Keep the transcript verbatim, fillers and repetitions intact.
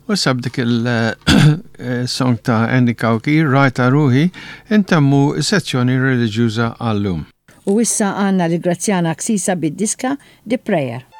U sabdik il-song ta' Andy Kauki, Rajta Ruhi, intammu sezzjoni reliġjuża għallum. U issa għanna li Grazzjana Ksisa bid-diska The Prayer.